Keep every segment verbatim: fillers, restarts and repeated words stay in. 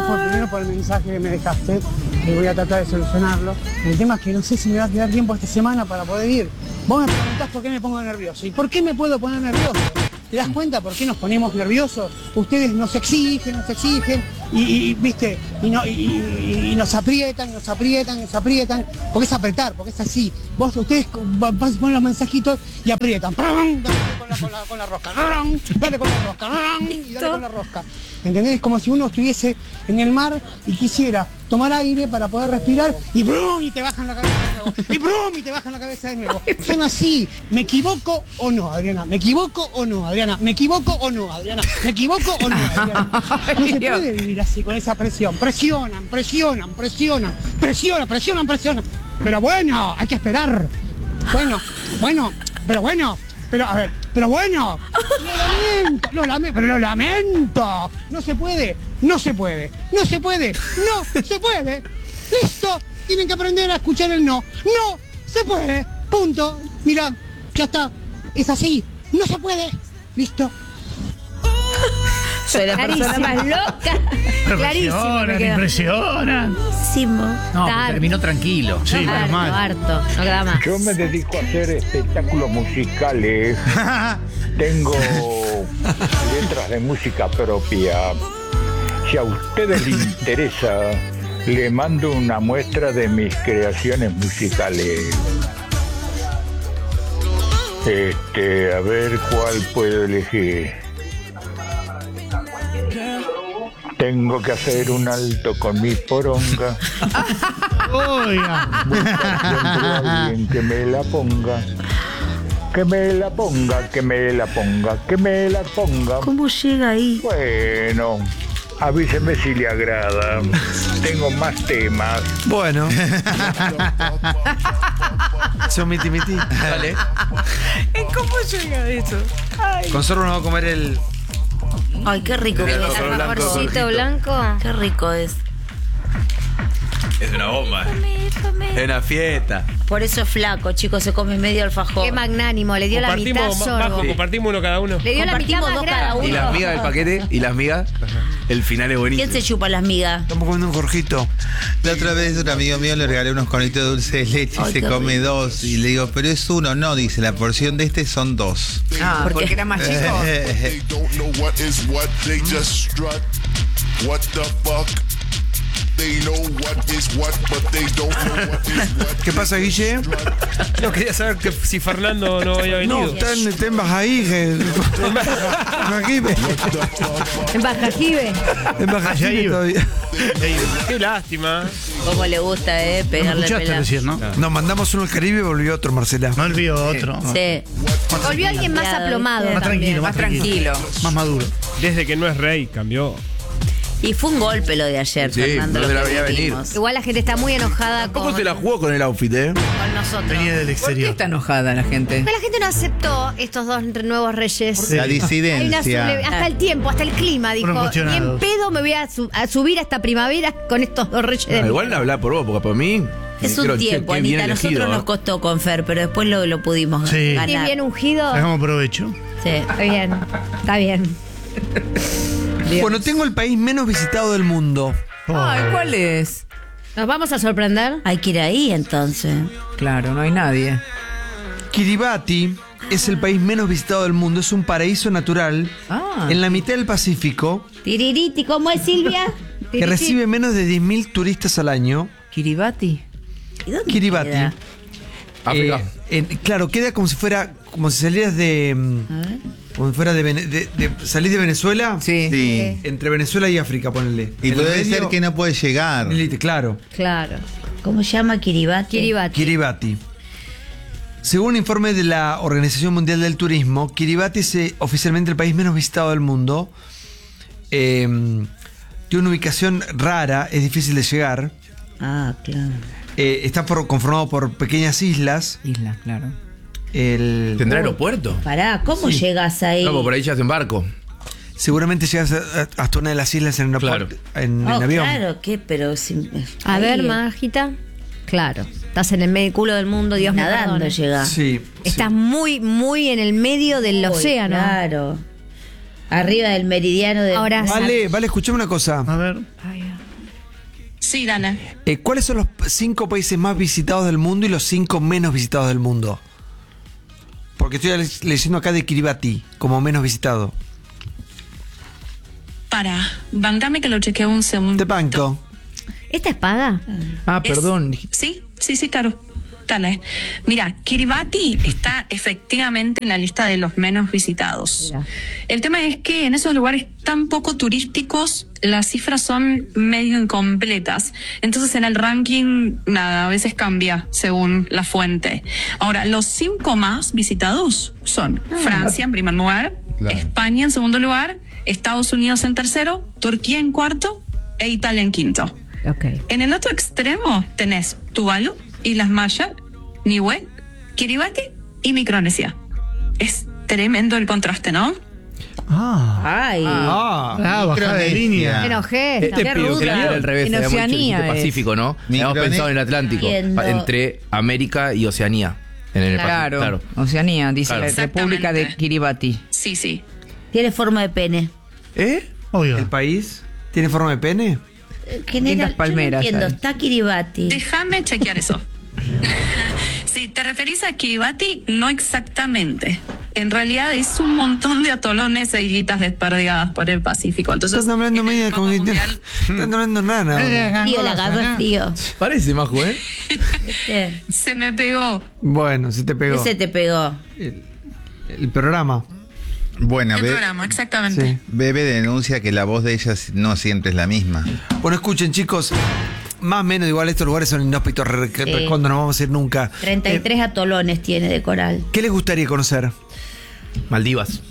por, primero por el mensaje que me dejaste, que voy a tratar de solucionarlo. El tema es que no sé si me va a quedar tiempo esta semana para poder ir. Vos me preguntás por qué me pongo nervioso. ¿Y por qué me puedo poner nervioso? ¿Te das cuenta por qué nos ponemos nerviosos? Ustedes nos exigen, nos exigen, y, y viste, y, no, y, y, y nos aprietan, nos aprietan, nos aprietan, porque es apretar, porque es así. Vos, ustedes ponen los mensajitos y aprietan. Dale con la, con la, con la rosca, dale con la rosca, y dale con la rosca. ¿Entendés? Es como si uno estuviese en el mar y quisiera tomar aire para poder respirar y brum, y te bajan la cabeza de nuevo. Y brum, y te bajan la cabeza de nuevo. Son así. ¿Me equivoco o no, Adriana? ¿Me equivoco o no, Adriana? ¿Me equivoco o no, Adriana? ¿Me equivoco o no, Adriana? No se puede vivir así con esa presión. Presionan, presionan, presionan, presionan, presionan, presionan. Pero bueno, hay que esperar. Bueno, bueno, pero bueno. Pero, a ver, pero bueno, lo lamento, lo lamento, pero lo lamento. No se puede, no se puede, no se puede, no se puede. Listo, tienen que aprender a escuchar el no. No se puede, punto. Mira, ya está, es así, no se puede. Listo. Soy la persona más loca. Clarísimo. Impresionan. No, terminó tranquilo. Sí, harto, menos mal. harto. No queda más. Yo me dedico a hacer espectáculos musicales. Tengo letras de música propia. Si a ustedes les interesa, le mando una muestra de mis creaciones musicales. Este, a ver cuál puedo elegir. Tengo que hacer un alto con mi poronga. Oiga. Buscar siempre a alguien que me la ponga. Que me la ponga, que me la ponga, que me la ponga. ¿Cómo llega ahí? Bueno, avíseme si le agrada. Tengo más temas. Bueno. Son miti miti. Dale. ¿Cómo llega eso? Ay. Con solo nos vamos a comer el... Ay, qué rico que es. Arroz blanco, Arrocito blanco. Qué rico es. Es una bomba. Es una fiesta. Por eso es flaco, chicos, se come medio alfajor. Qué magnánimo, le dio la mitad Compartimos, sorbo. Bajo, compartimos uno cada uno. Le dio la mitad Compartimos más dos cada grande. uno. Y las migas del paquete, y las migas, el final es buenísimo. ¿Quién se chupa las migas? Estamos comiendo un Jorgito. La otra vez un amigo mío le regalé unos conitos de dulce de leche Ay, y se qué come rico. dos. Y le digo, pero es uno. No, dice, la porción de este son dos. Ah, ¿Por porque qué? era más chico. They don't know what is what, they just strut. What the fuck? They know what is what, but they don't know what is what. ¿Qué pasa, Guille? No, quería saber que si Fernando no había venido. No, está en, está en Bajaíje. Bajajibe. En Bajajibe. En Bajajibe todavía. Qué lástima. ¿Cómo le gusta, eh? No me Pegarle escuchaste pela. recién, ¿no? Nos mandamos uno al Caribe y volvió otro, Marcela. No olvido otro. Sí. Volvió alguien más Cambiado, aplomado. ¿viste? Más tranquilo, Más tranquilo. Más maduro. Desde que no es rey, cambió. Y fue un golpe lo de ayer, Sí, Fernando. no lo se la que veía venir. vivimos. Igual la gente está muy enojada Tampoco con, se la jugó con el outfit, ¿eh? con nosotros. Venía del ¿Por qué exterior. está enojada la gente? Porque la gente no aceptó estos dos nuevos reyes. La Hay una disidencia. sule- hasta el tiempo, hasta el clima, dijo. Fueron Ni en cuestionados. pedo me voy a, su- a subir a esta primavera con estos dos reyes de Ah, mi igual vida. hablar por vos, porque por mí. Es creo, un che, tiempo, qué bien Anita. A nosotros elegido, nos ¿eh? costó con Fer, pero después lo, lo pudimos Sí. ganar. ¿Estoy bien ungido? Sacamos provecho. Sí. Está bien, está bien. Bueno, tengo el país menos visitado del mundo. Ay, ¿cuál es? ¿Nos vamos a sorprender? Hay que ir ahí entonces. Claro, no hay nadie. Kiribati es el país menos visitado del mundo. Es un paraíso natural Ah. en la mitad del Pacífico Tiririti, ¿cómo es, Silvia? que Tiririti. recibe menos de diez mil turistas al año. Kiribati. ¿Y dónde Kiribati. queda? África. Eh, en- claro, queda como si fuera, como si salieras de, mm, como si fuera de, Vene- de, de- salís de Venezuela. Sí. Sí. Entre Venezuela y África, ponele. Y En el puede medio, ser que no puede llegar. Melite, claro. Claro. ¿Cómo se llama Kiribati? Kiribati. Kiribati. Según un informe de la Organización Mundial del Turismo, Kiribati es eh, oficialmente el país menos visitado del mundo. Eh, tiene una ubicación rara, es difícil de llegar. Ah, claro. Eh, está por- conformado por pequeñas islas. Isla, claro. El, ¿Tendrá aeropuerto? Pará, ¿cómo llegas ahí? No, porque por ahí ya hacen barco. Seguramente llegas a- a- hasta una de las islas en, Claro. aeropuerto- en, en Oh, avión. claro, ¿qué? Pero sin... A ahí, ver, eh, Majita. Claro. Estás en el medio culo del mundo, Dios me Nadando perdone. llega. Sí. Estás sí. muy, muy en el medio del Uy, océano. Claro. Arriba del meridiano de... Ahora Vale, vale, escuchame una cosa. A ver. Sí, Dana. Eh, ¿Cuáles son los cinco países más visitados del mundo y los cinco menos visitados del mundo? Porque estoy le- leyendo acá de Kiribati como menos visitado. Para, bancame que lo chequeo un segundo. Te banco. ¿Esta es paga? Ah, Es- perdón. Sí, sí, sí, claro. Dale. Mira, Kiribati está efectivamente en la lista de los menos visitados. Mira. El tema es que en esos lugares tan poco turísticos las cifras son medio incompletas. Entonces en el ranking, nada, a veces cambia según la fuente. Ahora, los cinco más visitados son Francia en primer lugar, Claro. España en segundo lugar, Estados Unidos en tercero, Turquía en cuarto e Italia en quinto. Ok. En el otro extremo tenés Tuvalu, Islas Marshall, Niue, Kiribati y Micronesia. Es tremendo el contraste, ¿no? Ah. Ay. Ah, Ah, bajada de línea. Me enojé. Este Qué pido que ruda. era al revés, En habíamos dicho el Oceanía Indo es. Pacífico, ¿no? Habíamos Micronesia. pensado en el Atlántico, Entiendo. pa- entre América y Oceanía. En el Claro. Pacífico, claro. Oceanía, dice Claro. la República de Exactamente. Kiribati. Sí, sí. Tiene forma de pene. ¿Eh? Obvio. ¿El país tiene forma de pene? General, Lindas palmeras yo no entiendo, hay. está Kiribati. Déjame chequear eso. Si te referís a Kiribati, no exactamente. En realidad es un montón de atolones e islitas desperdigadas por el Pacífico. Entonces, Estás hablando en el media mapa como que mundial- estás hablando nada. ahora. Frío, la agarró el frío. Parece, Majo, ¿eh? ¿Viste? se me pegó. Bueno, se te pegó. Ese te pegó. El programa. Bueno, El Be- programa, exactamente. Sí. Bebe denuncia que la voz de ella no siempre es la misma. Bueno, escuchen, chicos. Más o menos, igual estos lugares son inhóspitos, re- que Sí. Recondo, no vamos a ir nunca. treinta y tres atolones tiene de coral. ¿Qué les gustaría conocer? Maldivas.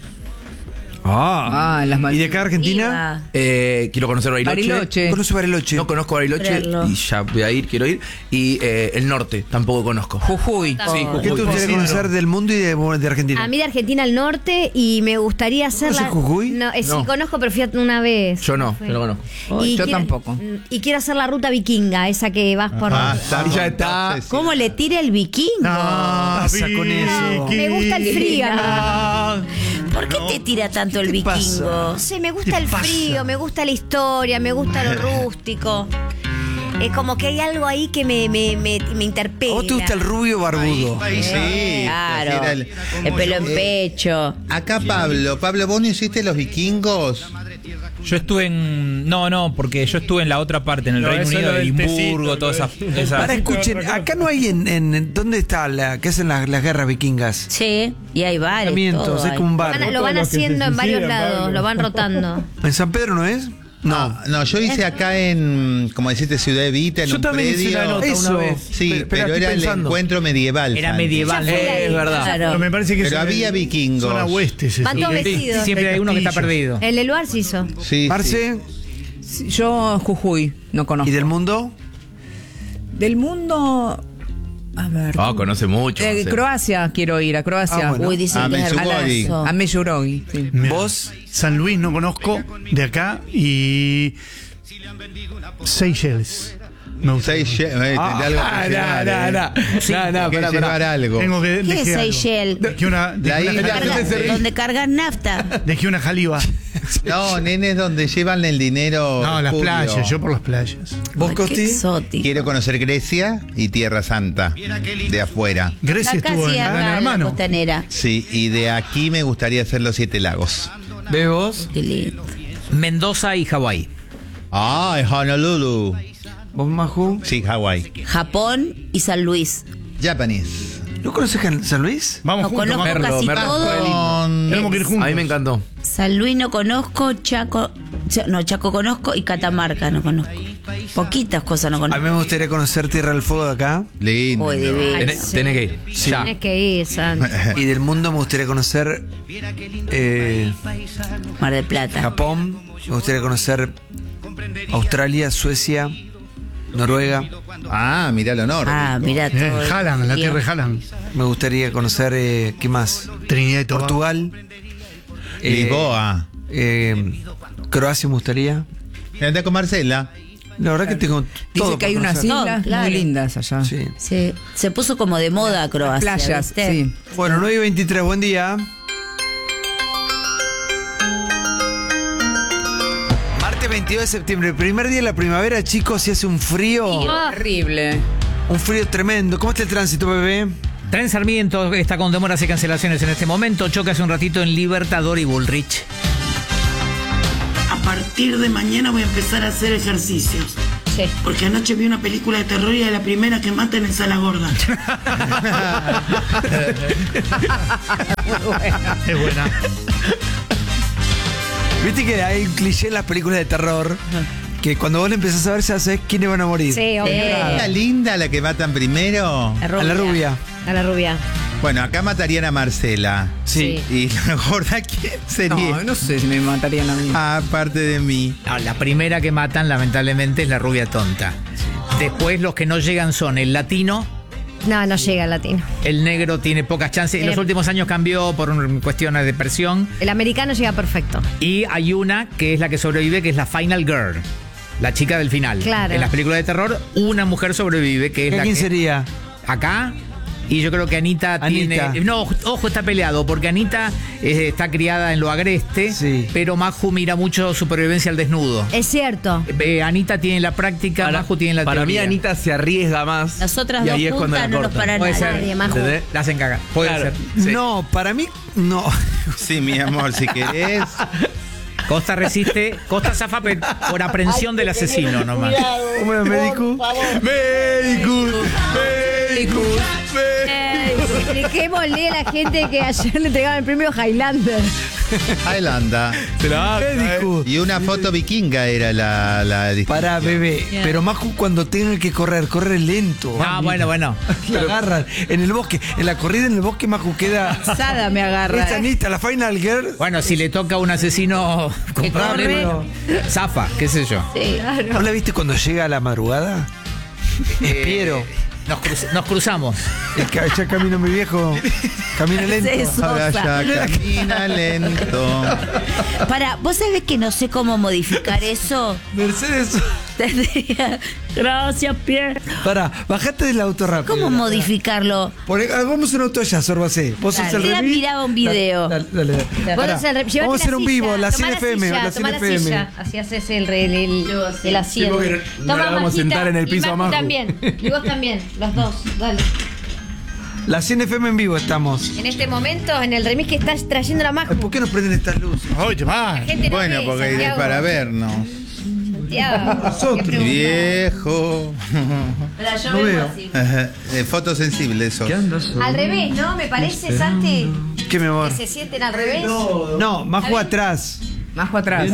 Ah, Ah, en las ¿y de Maldivas. acá a Argentina? Iba. Eh, quiero conocer Bariloche. Bariloche. Conoce Bariloche. No conozco Bariloche Creerlo. y ya voy a ir, quiero ir. Y eh, el norte, tampoco conozco. Jujuy. Sí, ¿Qué Jujuy. te gustaría Isidro. conocer del mundo y de, de Argentina? A mí de Argentina al norte y me gustaría hacer ¿Conoces la... Jujuy? No, eh, sí No. conozco, pero fui a- una vez. Yo no, Fui. yo no conozco. Y Yo quiero- tampoco. Y quiero hacer la ruta vikinga, esa que vas por... Ah, está, Y ya está. entonces, sí. ¿Cómo le tira el vikingo? pasa con eso? Me gusta el frío. ¿Por qué te tira tanto el ¿Qué te pasa? vikingo? No sé, me gusta el pasa? frío, me gusta la historia, me gusta lo rústico. Es como que hay algo ahí que me, me, me, me ¿A interpela. vos te gusta el rubio barbudo? Sí, Claro. era El, el- pelo en Eh, pecho. Acá Pablo, Pablo, ¿vos no hiciste los vikingos? Yo estuve en. No, no, porque yo estuve en la otra parte, en el No, Reino eso es Unido, lo de del Edimburgo, tecito, todas lo esas. del- esas- Ahora escuchen, acá no hay en, en- ¿dónde está la que hacen las, las guerras vikingas? Sí, y hay varios. Mientos, todo es hay. como un Van a- bar. lo van Todos los que haciendo se en varios suicidan, lados, Pablo. lo van rotando. ¿En San Pedro no es? No, no, yo hice acá en, como deciste, Ciudad Evita, en Yo un también hice predio. una nota Eso. una vez. Sí, Pero- pero, pero estoy era el pensando. encuentro medieval. Era Santi. medieval. Ya fui ahí. Es verdad. Claro. Pero me parece que Pero es había en- vikingos. Zona oeste. es Van eso. todos Sí, vestidos. siempre hay uno que está castillos. perdido. El del lugar se hizo. Sí, Marce, Sí, Yo Jujuy, no conozco. ¿y del mundo? Del mundo. A ver. Ah, conoce mucho. Eh, José. Croacia quiero ir, a Croacia. Ah, bueno. Uy, dicen A que es Medjugorje. hermoso. A Medjugorje, sí. Mira, ¿Vos? San Luis no conozco de acá y Seychelles. Me gusta. Seis, eh, tenés algo Ah, que no, llevar, no, eh. no. No, no, Que pará, llevar pará. algo. Tengo que ¿Qué es dejé algo. Seychelles? Dejé una, dejé La una isla jaliba. de- Carga- donde cargan nafta. Dejé una jaliba. No, nenes, donde llevan el dinero. No, las Julio. playas, yo por las playas. ¿Vos, Ay, qué Costi? exótico. Quiero conocer Grecia y Tierra Santa, de afuera. Grecia Acá estuvo sí, en acá Gran en la Hermano. costanera. Sí, y de aquí me gustaría hacer los siete lagos. ¿Ves vos? Qué lindo. Mendoza y Hawái. Ah, en Honolulu. ¿Vos, Maju? Sí, Hawái. Japón y San Luis. Japanese. ¿No conoces Jan- San Luis? Vamos No juntos. conozco Merlo, casi Merlo. todo. Con- Tenemos que ir juntos. A mí me encantó. San Luis no conozco, Chaco. Cha- No, Chaco conozco y Catamarca no conozco. Poquitas cosas no A mí conozco. me gustaría conocer Tierra del Fuego de acá. Lindo. Uy, divino. Tenés, tenés que ir. Ya. Tienes que ir, Santi. Y del mundo me gustaría conocer eh, Mar del Plata. Japón, me gustaría conocer Australia, Suecia, Noruega. Ah, mirá lo norte. Ah, mira todo. Eh, Haaland, la el tierra de frío. Haaland. Me gustaría conocer, eh, ¿qué más? Trinidad y Tobago. Portugal. eh, Lisboa. eh, Croacia me gustaría. Anda con Marcela. La verdad que tengo todo Dice que hay por unas conocer. islas No, claro. muy lindas allá. Sí. Sí, se puso como de moda Croacia. Playas, ¿viste? sí. Bueno, nueve y veintitrés, buen día. veintidós de septiembre, el primer día de la primavera, chicos, y hace un frío. Horrible. Un frío tremendo. ¿Cómo está el tránsito, bebé? Tren Sarmiento está con demoras y cancelaciones en este momento. Choca hace un ratito en Libertador y Bullrich. A partir de mañana voy a empezar a hacer ejercicios. Sí. Porque anoche vi una película de terror y era la primera que matan en Sala Gorda. Es buena. Viste que hay un cliché en las películas de terror que cuando vos le empezás a ver ya sabés quiénes van a morir. Sí, obvio. ¿La linda la que matan primero? La rubia. A la rubia. A la rubia. Bueno, acá matarían a Marcela. Sí. ¿Y la gorda quién sería? No, no sé si me matarían a mí. Aparte de mí. No, la primera que matan, lamentablemente, es la rubia tonta. Después los que no llegan son el latino. No, no llega el latino. El negro tiene pocas chances. En Eh. los últimos años cambió por un- cuestiones de presión. El americano llega perfecto. Y hay una que es la que sobrevive, que es la Final Girl. La chica del final. Claro. En las películas de terror, una mujer sobrevive, que es la ¿Quién que... sería? Acá. Y yo creo que Anita, Anita. tiene... No, ojo, está peleado, porque Anita eh, está criada en lo agreste, Sí. pero Maju mira mucho supervivencia al desnudo. Es cierto. Eh, Anita tiene la práctica, Para, Maju tiene la para mí teoría. Anita se arriesga más. Nosotras y dos ahí es cuando juntas la no nos cortan. para Puede nadie. ser. Nadie, Maju. ¿Entendés? La hacen cagar. Puede Claro. ser. Sí. No, para mí, no. Sí, mi amor, si querés. Costa resiste, Costa zafa pe- por aprensión del asesino nomás. ¿Cómo es, médico? Médico. Médico. Eh, expliquémosle a la gente que ayer le entregaban el premio Highlander. Highlander. Se la haga, Médico. Y una foto vikinga era la, la Para, bebé. Yeah. Pero Maju cuando tiene que correr, corre lento. Ah, bueno, bueno. La agarran en el bosque. En la corrida en el bosque, Maju queda. Sada me agarra. Esta eh. Anita, la Final Girl. Bueno, si le toca a un asesino comprable, corre. zafa, qué sé yo. Sí, ¿No la viste cuando llega a la madrugada? Eh, Piero. Nos, cruz- nos cruzamos. El ca- ya camino mi viejo. Camina lento. Sí, eso. Ahora Sosa. ya camina lento. Para, ¿vos sabés que no sé cómo modificar eso? Mercedes. Tendría- Gracias, Pierre. Pará, bajate del auto rápido. ¿Cómo modificarlo? Poné- ah, vamos a un auto allá, Sorbacé. Vos Dale. sos el Ya remis. miraba un video. Dale, dale, dale. Vos Pará, haces el re- llévate vamos a hacer la un vivo, silla, la tomá cien F M, silla, la tomá cien F M. silla, así haces el, el, el, el asiento. porque no Toma, la vamos a Majita, sentar en el piso y a Maju Maju. también, y vos también, los dos, dale. La cien F M en vivo estamos. En este momento, en el remix que estás trayendo la Maju. ¿Por qué nos prenden estas luces? Oye, va. La gente no Bueno, ve, porque Santiago. para vernos. Santiago, Nosotros. ¿qué pregunta? Viejo. Pero yo No vengo veo. así. Ajá, eh, fotosensible eso. Al revés, ¿no? Me parece, Santi, ¿Qué, mi amor? que se sienten al revés. No, Maju atrás. Majo atrás.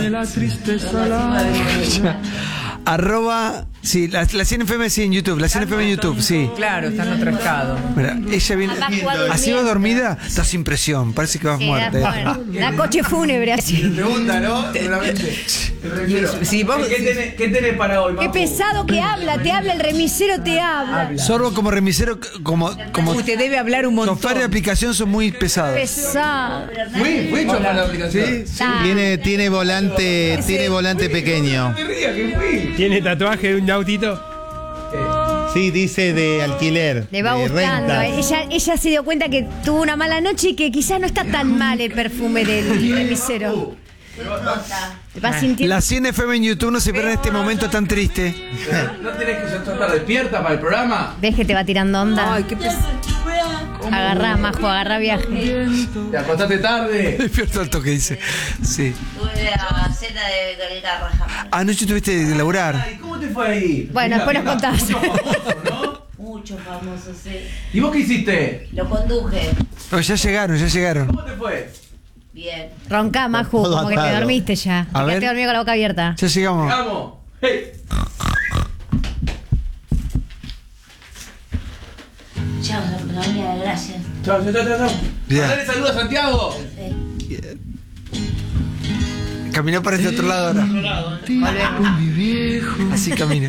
Arroba. Sí, la, la cien F M sí en YouTube. La cien F M en YouTube, sí. Claro, está en otro estado. Mira, ella viene. Además, juega Así va durmiendo. dormida, estás sin presión. Parece que vas Sí, da muerta. muerto. Da coche fúnebre así. Pregunta, ¿no? Sí, vos, ¿Qué tenés, ¿Qué tenés para hoy, Qué Maju? pesado que habla, te habla el remisero, te habla. Sorbo como remisero, como, como usted debe hablar un montón. software de aplicación son muy pesados. Pesado. Fui, fui yo para la aplicación. Sí, Ah, Tiene, tiene volante, tiene volante pequeño. ¿Qué ría que fui? ¿Tiene tatuaje de un autito? Sí, dice de alquiler. Le va de gustando. renta. Ella, ella se dio cuenta que tuvo una mala noche y que quizás no está tan mal el perfume del remisero. Te vas sintiendo. La cien F M en YouTube no se pierde en este momento tan triste. ¿No tenés que estar despierta para el programa? ¿Ves que te va tirando onda? Ay, qué pesado. Agarrá, Majo, agarrá viaje. Te acostaste tarde. Despierto al toque, dice. Sí. Tuve la cena de Garra jamás. Anoche tuviste que laburar. Ay, ¿cómo te fue ahí? Bueno, después nos contás. Mucho famoso, ¿no? Muchos famosos, sí. ¿Y vos qué hiciste? Lo conduje. No, ya llegaron, ya llegaron. ¿Cómo te fue? Bien. Roncá, Maju, Todo como que te atado. dormiste ya. A Te ver. quedaste dormido con la boca abierta. Ya llegamos. Vamos. Hey. Chao, María, gracias. Chao, chao, chao, chao. Bien. Dale saludos a Santiago. Camina para este otro lado ahora. Así camina.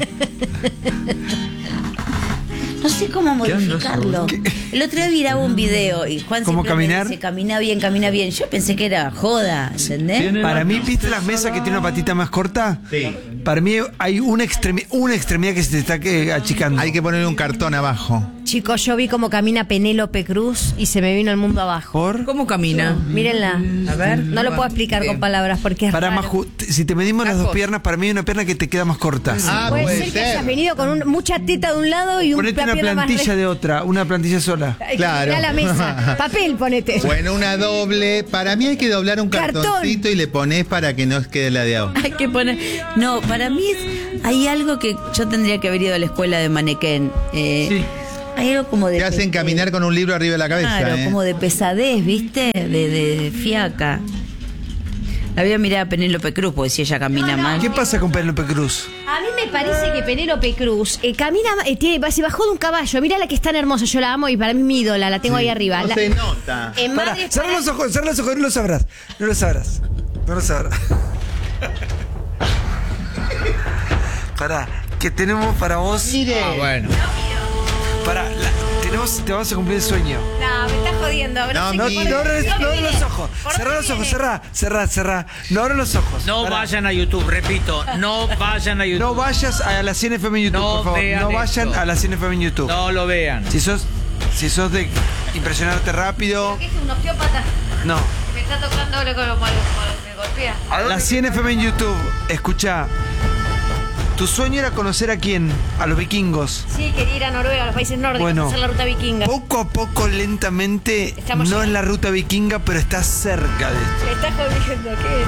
No sé cómo modificarlo. El otro día miraba un video y Juan ¿Cómo siempre me caminar? dice, camina bien, camina bien. Yo pensé que era joda, ¿entendés? Para mí, ¿viste las mesas que tiene una patita más corta? Sí. Para mí hay una, extremi- una extremidad que se te está que, achicando. Hay que poner un cartón abajo. Chicos, yo vi cómo camina Penélope Cruz y se me vino el mundo abajo. ¿Por? ¿Cómo camina? Mírenla. A ver. No lo puedo explicar con palabras porque es Para raro. Maju, t- si te medimos las dos piernas, para mí hay una pierna que te queda más corta. Ah, Puede, puede ser, que ser. hayas venido con un- mucha teta de un lado y un Ponete una pierna más plantilla re- de otra, una plantilla sola. Ay, que Claro. mirá la mesa. Papel, ponete. Bueno, una doble. Para mí hay que doblar un Cartón. cartoncito y le pones para que no quede la de abajo. Hay que poner. No, para mí es- hay algo que yo tendría que haber ido a la escuela de Manequén. Eh, Sí. Hay algo como de. Te hacen caminar con un libro arriba de la cabeza. Claro, ¿eh? como de pesadez, ¿viste? De, de fiaca. La voy a mirar a Penélope Cruz, porque si ella camina mal. ¿Qué pasa con Penélope Cruz? A mí me parece que Penélope Cruz eh, camina, eh, tiene, se bajó de un caballo. Mira la que es tan hermosa, yo la amo y para mí es mi ídola, la tengo ahí arriba. No La- se nota. en Pará, Madre cerra para- los ojos, cerra los ojos, no lo sabrás. No lo sabrás. No lo sabrás. Pará, que tenemos para vos. Ah, bueno. Para, la- tenemos, te vamos a cumplir el sueño. No, me estás jodiendo. No, No, sé No, qué- no, mire. no, abres- no abres los ojos. ¿Por Cerra dónde los ojos, viene? cerrá, cerrá, cerrá. No abres los ojos. No Pará. vayan a YouTube, repito, no vayan a YouTube. No vayas a la cien F M en YouTube, No por favor. vean No vayan esto. a la cien F M en YouTube. No lo vean. Si sos, si sos de impresionarte rápido, ¿Qué es un osteópata? no. Me está tocando ahora con lo malo, me golpea. La cien F M en YouTube, escucha. Tu sueño era conocer a quién, a los vikingos. Sí, quería ir a Noruega, a los países nórdicos, Bueno. a hacer la ruta vikinga. Poco a poco, lentamente, Estamos no es llegando. la ruta vikinga, pero está cerca de esto. Me estás jodiendo, ¿qué es?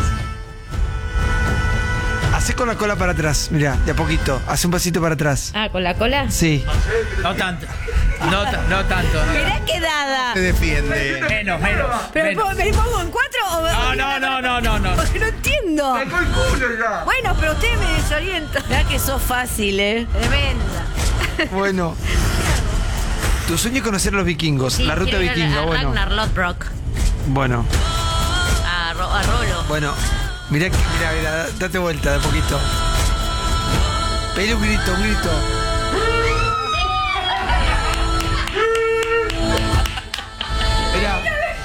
Hacé con la cola para atrás, mira, de a poquito. Hace un pasito para atrás. Ah, ¿con la cola? Sí. No tanto. No, ta- no tanto. Mirá qué dada. Se defiende. Menos, menos. ¿Pero menos. me pongo en cuatro o...? No, no, no, no, no, no. Porque no entiendo. Bueno, pero usted me desorienta. Mirá que sos fácil, ¿eh? Tremenda. Bueno. Tu sueño es conocer a los vikingos, Sí, la ruta quiero ir a- vikinga, a bueno. Ragnar Lothbrok. Bueno, A, Ro- a Rolo. bueno. Mirá, que- mirá, mirá, date vuelta de a poquito. Pele un grito, un grito. Mirá.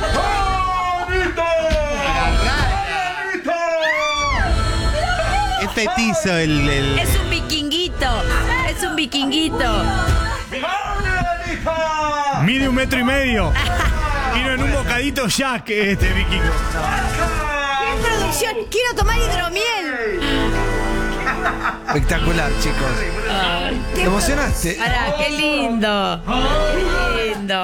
Es petizo el. el- Es un vikinguito. Es un vikinguito. Mide un metro y medio. Vino en un bocadito Jack este vikingo. ¡Qué producción! ¡Quiero tomar hidromiel! Espectacular, chicos. ¿Te emocionaste? Pará, qué lindo. Qué lindo.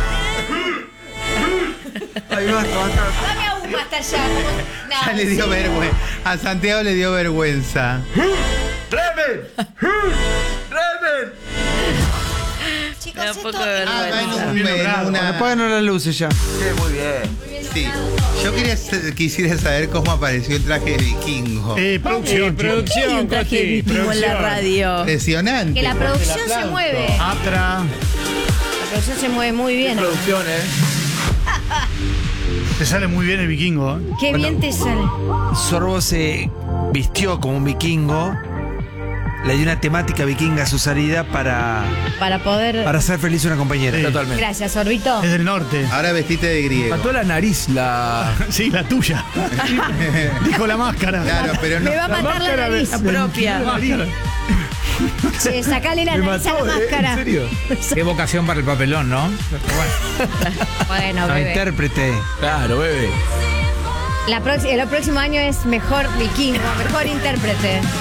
Ahí va, va, va. Dame aún más hasta allá. No, Ya le dio sí. vergüenza. A Santiago le dio vergüenza. Chicos, Me da un esto... poco de Ah, va en, vergüenza. un- en una. Apáganos las luces ya. Sí. Yo quería, quisiera saber cómo apareció el traje de vikingo. Eh, producción. Sí, producción, Hay un traje Coti, de vikingo en la producción. radio. Impresionante. Que la producción se mueve. Atra. La producción se mueve muy bien. Producción, ¿eh? Te sale muy bien el vikingo. ¿eh? Qué bien te sale. Sorbo se vistió como un vikingo. Le dio una temática vikinga a su salida para, Para poder... para hacer feliz a una compañera. Sí. Totalmente. Gracias, Orbito. Es del norte. Ahora vestiste de griego. Mató la nariz, la. Sí, la tuya. Dijo la máscara. Claro, pero no. Me va a matar la nariz. La propia. Sí, sacale la Me nariz a mató, la ¿eh? máscara. ¿En serio? Qué vocación para el papelón, ¿no? Bueno, No, bebé. intérprete. Claro, bebé. La prox- el próximo año es mejor vikingo, mejor intérprete.